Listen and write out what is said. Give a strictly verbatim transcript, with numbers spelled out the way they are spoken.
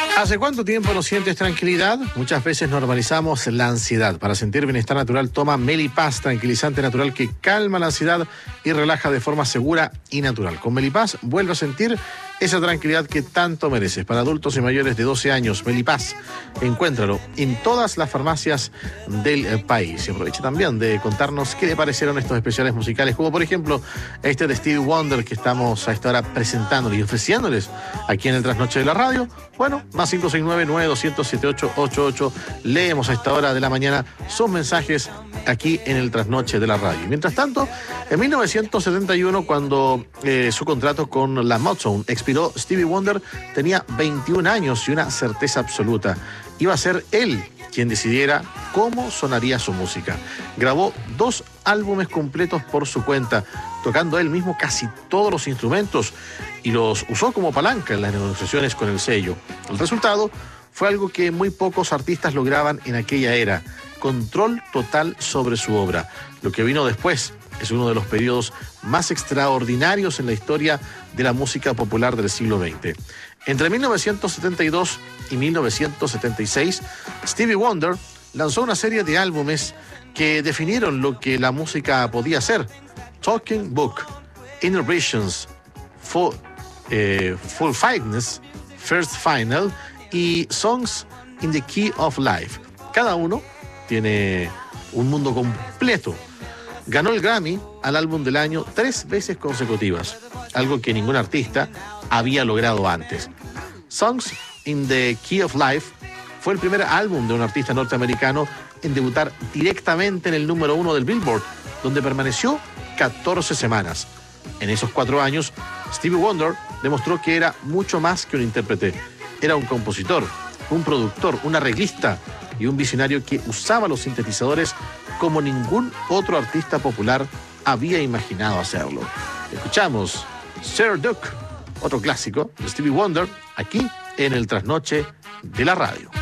¿Hace cuánto tiempo no sientes tranquilidad? Muchas veces normalizamos la ansiedad. Para sentir bienestar natural, toma Melipaz, tranquilizante natural que calma la ansiedad y relaja de forma segura y natural. Con Melipaz vuelve a sentir esa tranquilidad que tanto mereces. Para adultos y mayores de doce años, Melipaz, encuéntralo en todas las farmacias del país. Y aproveche también de contarnos qué le parecieron estos especiales musicales, como por ejemplo este de Stevie Wonder que estamos a esta hora presentándoles y ofreciéndoles aquí en el Trasnoche de la Radio. Bueno, más cinco seis nueve, nueve dos cero cero, siete ocho ocho ocho. Leemos a esta hora de la mañana sus mensajes aquí en el Trasnoche de la Radio. Mientras tanto, en mil novecientos setenta y uno, cuando eh, su contrato con la Motown expiró, Stevie Wonder tenía veintiún años y una certeza absoluta. Iba a ser él quien decidiera cómo sonaría su música. Grabó dos álbumes completos por su cuenta, tocando él mismo casi todos los instrumentos y los usó como palanca en las negociaciones con el sello. El resultado fue algo que muy pocos artistas lograban en aquella era: control total sobre su obra. Lo que vino después es uno de los periodos más extraordinarios en la historia de la música popular del siglo veinte. Entre mil novecientos setenta y dos y mil novecientos setenta y seis, Stevie Wonder lanzó una serie de álbumes que definieron lo que la música podía ser: Talking Book, Inner Visions, Full, eh, Full Fiveness, First Final y Songs in the Key of Life. Cada uno tiene un mundo completo. Ganó el Grammy al álbum del año tres veces consecutivas, algo que ningún artista había logrado antes. Songs in the Key of Life fue el primer álbum de un artista norteamericano en debutar directamente en el número uno del Billboard, donde permaneció catorce semanas. En esos cuatro años, Stevie Wonder demostró que era mucho más que un intérprete. Era un compositor, un productor, un arreglista y un visionario que usaba los sintetizadores como ningún otro artista popular había imaginado hacerlo. Escuchamos Sir Duke, otro clásico de Stevie Wonder, aquí en el Trasnoche de la Radio.